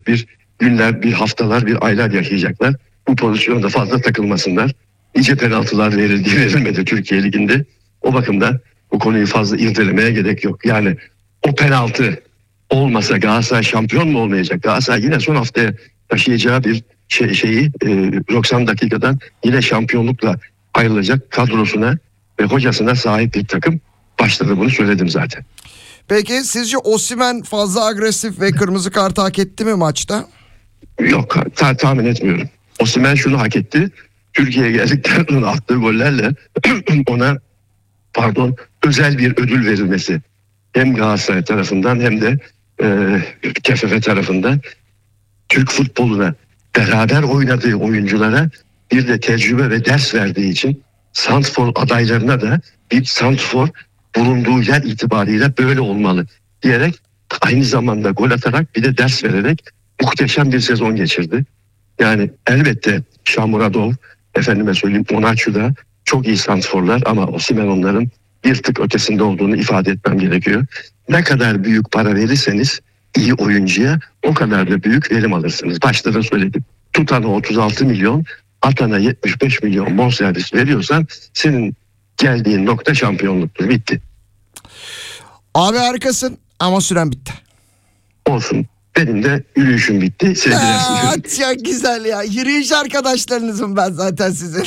bir günler, bir haftalar, bir aylar yaşayacaklar. Bu pozisyonda fazla takılmasınlar. Nice penaltılar verildi, verilmedi Türkiye Ligi'nde. O bakımdan bu konuyu fazla irdelemeye gerek yok. Yani o penaltı olmasa Galatasaray şampiyon mu olmayacak? Galatasaray yine son haftaya taşıyacağı bir şeyi 90 dakikadan yine şampiyonlukla ayrılacak kadrosuna ve hocasına sahip bir takım başladı, bunu söyledim zaten. Peki sizce Osimhen fazla agresif ve kırmızı kart hak etti mi maçta? Yok, tahmin etmiyorum. Osimhen şunu hak etti. Türkiye'ye geldikten sonra attığı gollerle ona özel bir ödül verilmesi. Hem Galatasaray tarafından hem de TFF tarafından Türk futboluna beraber oynadığı oyunculara bir de tecrübe ve ders verdiği için santrfor adaylarına da bir santrfor bulunduğu yer itibariyle böyle olmalı diyerek aynı zamanda gol atarak bir de ders vererek muhteşem bir sezon geçirdi. Yani elbette Shomurodov, efendime söyleyeyim Onaçu da çok iyi santrforlar ama Osimhen onların bir tık ötesinde olduğunu ifade etmem gerekiyor. Ne kadar büyük para verirseniz iyi oyuncuya o kadar da büyük verim alırsınız. Başta da söyledim. Tutan'a 36 milyon, Atan'a 75 milyon bonservis veriyorsan senin geldiğin nokta şampiyonluktur. Bitti. Abi harikasın ama süren bitti. Olsun. Benim de yürüyüşüm bitti. Çok güzel ya. Yürüyüş arkadaşlarınızım ben zaten sizin.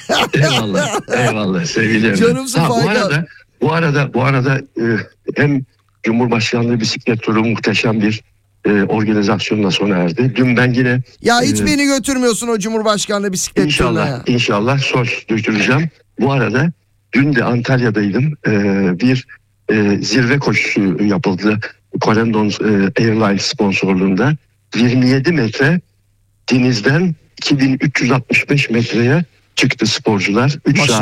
Eyvallah sevgilim. Canımsın Faika. Bu arada hem Cumhurbaşkanlığı bisiklet turu muhteşem bir organizasyonla sona erdi. Dün ben yine... Ya hiç beni götürmüyorsun o Cumhurbaşkanlığı bisiklet turuna ya. İnşallah söz götüreceğim. Bu arada dün de Antalya'daydım. Bir zirve koşusu yapıldı. Corendon Airlines sponsorluğunda 27 metre denizden 2365 metreye çıktı sporcular.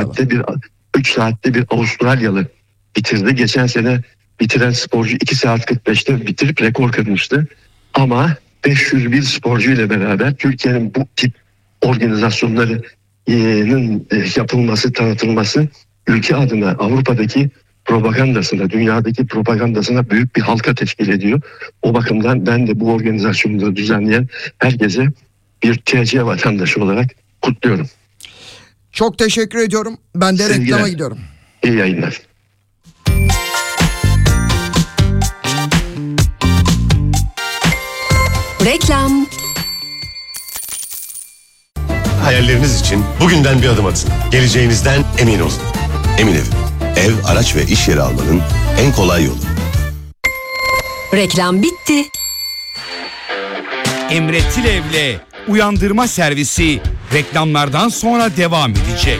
3 saatte bir Avustralyalı bitirdi. Geçen sene bitiren sporcu 2 saat 45'te bitirip rekor kırmıştı. Ama 501 sporcu ile beraber Türkiye'nin bu tip organizasyonlarının yapılması, tanıtılması ülke adına Avrupa'daki propagandasına, dünyadaki propagandasına büyük bir halka teşkil ediyor. O bakımdan ben de bu organizasyonları düzenleyen herkese bir TC vatandaşı olarak kutluyorum. Çok teşekkür ediyorum. Ben de reklama gidiyorum. İyi yayınlar. Reklam. Hayalleriniz için bugünden bir adım atın. Geleceğinizden emin olun. Emin Ev. Ev, araç ve iş yeri almanın en kolay yolu. Reklam bitti. Emre Tilev'le Uyandırma Servisi reklamlardan sonra devam edecek.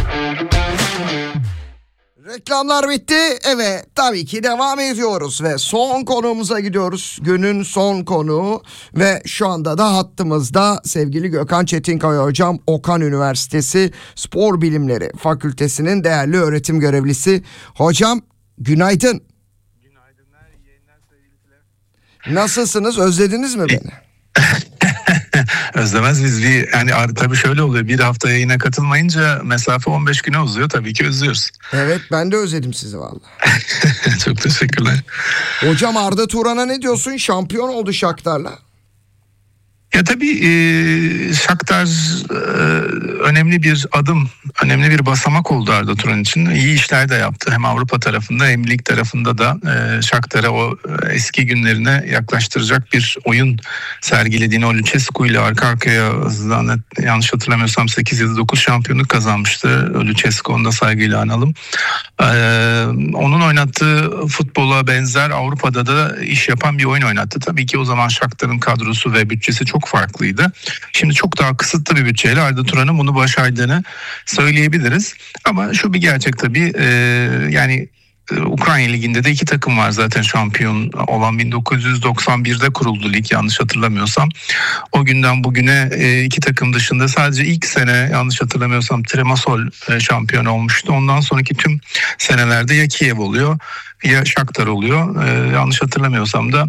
Reklamlar bitti. Evet, tabii ki devam ediyoruz ve son konuğumuza gidiyoruz. Günün son konuğu ve şu anda da hattımızda sevgili Gökhan Çetinkaya hocam, Okan Üniversitesi Spor Bilimleri Fakültesi'nin değerli öğretim görevlisi. Hocam günaydın. Günaydınlar, iyi yayınlar sevgili. Nasılsınız? Özlediniz mi beni? Özlemez miyiz? Yani tabii şöyle oluyor. Bir hafta yayına katılmayınca mesafe 15 güne uzuyor. Tabii ki özlüyoruz. Evet, ben de özledim sizi vallahi. Çok teşekkürler. Hocam Arda Turan'a ne diyorsun? Şampiyon oldu Shakhtar'la. Ya tabii Shakhtar önemli bir adım, önemli bir basamak oldu Arda Turan için. İyi işler de yaptı. Hem Avrupa tarafında hem lig tarafında da Shakhtar'a o eski günlerine yaklaştıracak bir oyun sergilediğini, o Lucescu ile arka arkaya yanlış hatırlamıyorsam 8 ya da 9 şampiyonluk kazanmıştı. Lucescu, onu da saygıyla analım. Onun oynattığı futbola benzer Avrupa'da da iş yapan bir oyun oynattı. Tabii ki o zaman Shakhtar'ın kadrosu ve bütçesi çok farklıydı. Şimdi çok daha kısıtlı bir bütçeyle Arda Turan'ın bunu başardığını söyleyebiliriz. Ama şu bir gerçek tabii, yani Ukrayna Ligi'nde de 2 takım var zaten şampiyon olan. 1991'de kuruldu lig, yanlış hatırlamıyorsam. O günden bugüne 2 takım dışında sadece ilk sene yanlış hatırlamıyorsam Trabzon şampiyon olmuştu. Ondan sonraki tüm senelerde ya Kiev oluyor ya Shakhtar oluyor. Yanlış hatırlamıyorsam da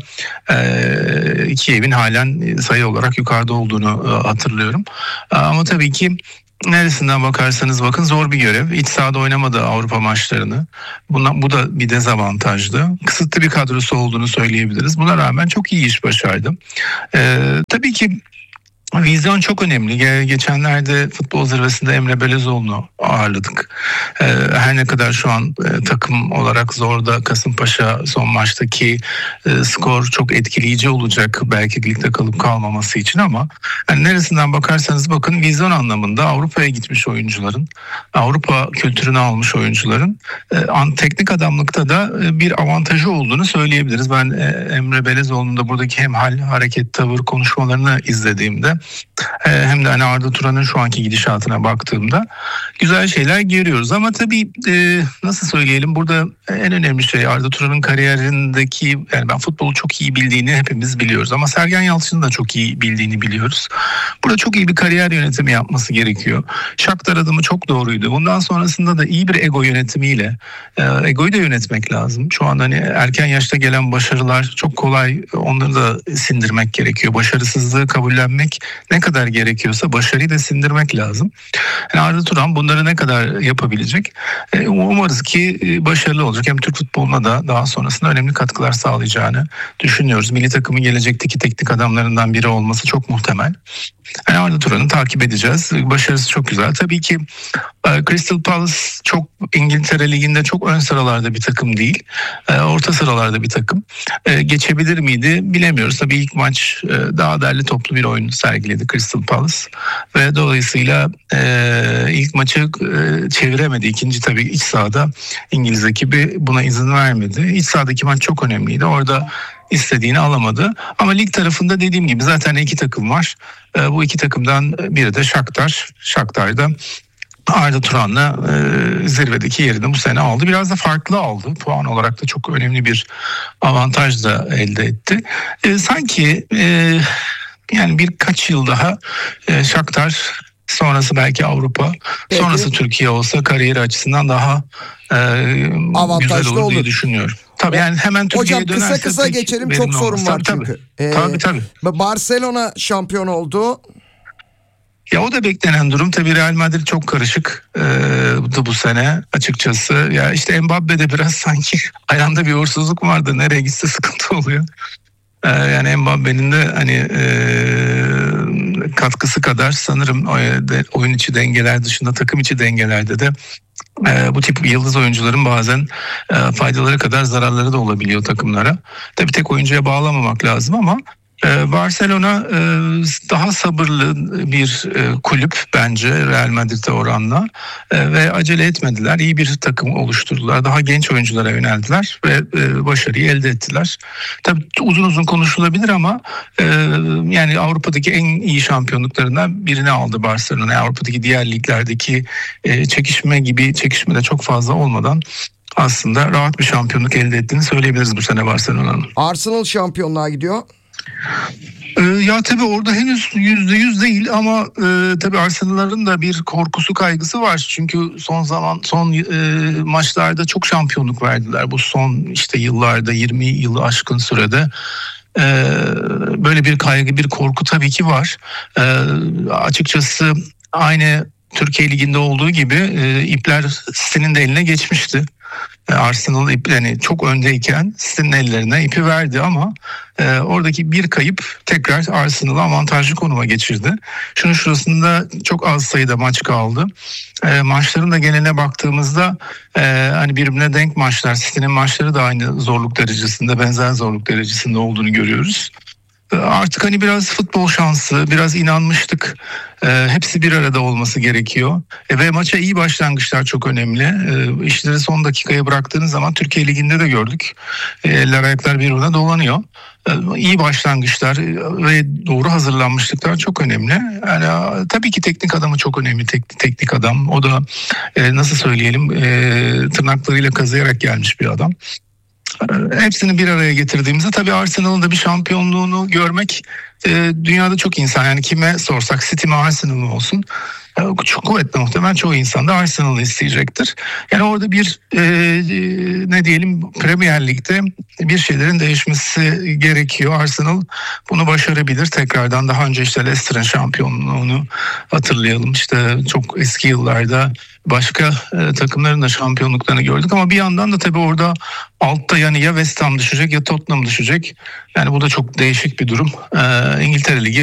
Kiev'in halen sayı olarak yukarıda olduğunu hatırlıyorum. Ama tabii ki neresinden bakarsanız bakın zor bir görev. İç sahada oynamadı Avrupa maçlarını. Bu da bir dezavantajdı. Kısıtlı bir kadrosu olduğunu söyleyebiliriz. Buna rağmen çok iyi iş başardı. Tabii ki vizyon çok önemli. Geçenlerde futbol zirvesinde Emre Belezoğlu'nu ağırladık. Her ne kadar şu an takım olarak zorda, Kasımpaşa son maçtaki skor çok etkileyici olacak belki ligde kalıp kalmaması için, ama yani neresinden bakarsanız bakın vizyon anlamında Avrupa'ya gitmiş oyuncuların, Avrupa kültürünü almış oyuncuların teknik adamlıkta da bir avantajı olduğunu söyleyebiliriz. Ben Emre Belezoğlu'nun da buradaki hem hal, hareket, tavır, konuşmalarını izlediğimde hem de hani Arda Turan'ın şu anki gidişatına baktığımda güzel şeyler görüyoruz. Ama tabii nasıl söyleyelim, burada en önemli şey Arda Turan'ın kariyerindeki, yani ben futbolu çok iyi bildiğini hepimiz biliyoruz ama Sergen Yalçın'ın da çok iyi bildiğini biliyoruz. Burada çok iyi bir kariyer yönetimi yapması gerekiyor. Shakhtar adımı çok doğruydu. Bundan sonrasında da iyi bir ego yönetimiyle egoyu da yönetmek lazım. Şu an hani erken yaşta gelen başarılar çok kolay, onları da sindirmek gerekiyor. Başarısızlığı kabullenmek ne kadar gerekiyorsa başarıyı da sindirmek lazım. Yani Arda Turan bunları ne kadar yapabilecek? Umarız ki başarılı olacak. Hem Türk futboluna da daha sonrasında önemli katkılar sağlayacağını düşünüyoruz. Milli takımın gelecekteki teknik adamlarından biri olması çok muhtemel. Yani Arda Turan'ı takip edeceğiz. Başarısı çok güzel. Tabii ki Crystal Palace çok İngiltere Ligi'nde çok ön sıralarda bir takım değil. Orta sıralarda bir takım. Geçebilir miydi bilemiyoruz. Tabii ilk maç daha derli toplu bir oyun sergiledi Crystal Palace. Ve dolayısıyla ilk maçı çeviremedi. İkinci tabii iç sahada İngiliz ekibi buna izin vermedi. İç sahadaki maç çok önemliydi. Orada istediğini alamadı. Ama lig tarafında dediğim gibi zaten iki takım var. Bu iki takımdan biri de Shakhtar. Shakhtar'da Arda Turan'la zirvedeki yerini bu sene aldı. Biraz da farklı aldı. Puan olarak da çok önemli bir avantaj da elde etti. Sanki yani birkaç yıl daha Shakhtar, sonrası belki Avrupa, Peki, sonrası Türkiye olsa kariyeri açısından daha avantajlı güzel olur diye olur. düşünüyorum. Tabii yani hemen Türkiye'ye Hocam dönerse kısa geçelim, çok sorun var çünkü. Tabii. Barcelona şampiyon oldu. Ya o da beklenen durum. Tabii Real Madrid çok karışık bu sene açıkçası. Ya işte Mbappe'de biraz sanki ayağında bir uğursuzluk vardı. Nereye gitse sıkıntı oluyor. Yani Mbappe'nin de hani katkısı kadar sanırım oyun içi dengeler dışında takım içi dengelerde de bu tip yıldız oyuncuların bazen faydaları kadar zararları da olabiliyor takımlara. Tabii tek oyuncuya bağlamamak lazım ama Barcelona daha sabırlı bir kulüp bence Real Madrid'e oranla ve acele etmediler. İyi bir takım oluşturdular. Daha genç oyunculara yöneldiler ve başarıyı elde ettiler. Tabii uzun konuşulabilir ama yani Avrupa'daki en iyi şampiyonluklarından birini aldı Barcelona. Avrupa'daki diğer liglerdeki çekişme de çok fazla olmadan aslında rahat bir şampiyonluk elde ettiğini söyleyebiliriz bu sene Barcelona'nın. Arsenal şampiyonluğa gidiyor. Ya tabii orada henüz %100 değil ama tabii Arsenal'ların da bir korkusu, kaygısı var. Çünkü son maçlarda çok şampiyonluk verdiler. Bu son işte yıllarda 20 yılı aşkın sürede. Böyle bir kaygı, bir korku tabii ki var. Açıkçası aynı Türkiye Ligi'nde olduğu gibi ipler City'nin de eline geçmişti. Arsenal yani çok öndeyken City'nin ellerine ipi verdi ama oradaki bir kayıp tekrar Arsenal'ı avantajlı konuma geçirdi. Şurasında çok az sayıda maç kaldı. Maçların da geneline baktığımızda hani birbirine denk maçlar. City'nin maçları da aynı zorluk derecesinde, benzer zorluk derecesinde olduğunu görüyoruz. Artık hani biraz futbol şansı, biraz inanmıştık. Hepsi bir arada olması gerekiyor. Ve maça iyi başlangıçlar çok önemli. İşleri son dakikaya bıraktığınız zaman Türkiye Ligi'nde de gördük. Eller ayaklar birbirine dolanıyor. İyi başlangıçlar ve doğru hazırlanmışlıklar çok önemli. Yani tabii ki teknik adamı çok önemli. Teknik adam. O da nasıl söyleyelim tırnaklarıyla kazıyarak gelmiş bir adam. Hepsini bir araya getirdiğimizde tabii Arsenal'ın da bir şampiyonluğunu görmek dünyada çok insan, yani kime sorsak City mi Arsenal mı olsun çok kuvvetli muhtemelen çoğu insan da Arsenal'ı isteyecektir. Yani orada bir ne diyelim, Premier Lig'de bir şeylerin değişmesi gerekiyor. Arsenal bunu başarabilir. Tekrardan daha önce işte Leicester'ın şampiyonluğunu hatırlayalım. İşte çok eski yıllarda başka takımların da şampiyonluklarını gördük ama bir yandan da tabii orada altta yani ya West Ham düşecek ya Tottenham düşecek. Yani bu da çok değişik bir durum. İngiltere Ligi